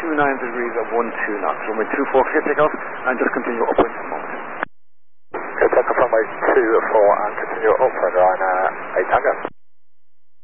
degrees at 12 knots. Runway 24 clear takeoff, and just continue upwind for a moment. Good, take off runway 24 and continue upwind on 8 Tango.